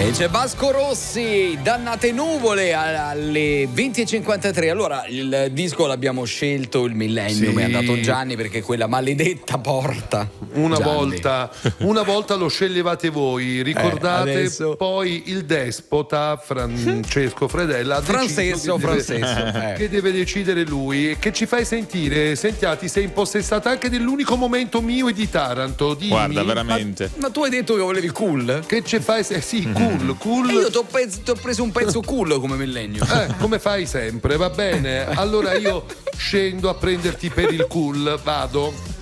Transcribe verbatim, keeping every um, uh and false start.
E c'è Vasco Rossi, Dannate nuvole alle venti e cinquantatré. Allora, il disco l'abbiamo scelto, il Millennium, Sì. è andato Gianni perché quella maledetta porta. Una Gianni. volta, una volta lo sceglievate voi, ricordate? Eh, adesso- Poi il despota Francesco Fredella ha deciso Francesso, che deve- Francesso, eh. che deve decidere lui. Che ci fai sentire? Sentiati, sei impossessata anche dell'unico momento mio e di Taranto. Dimmi. Guarda, veramente. Ma tu hai detto che volevi cool? Che ci fai? Eh, sì, cool, cool. E io ti ho, pe- t'ho preso un pezzo cool come Millennium. Eh, come fai sempre, va bene. Allora io scendo a prenderti per il cool, vado.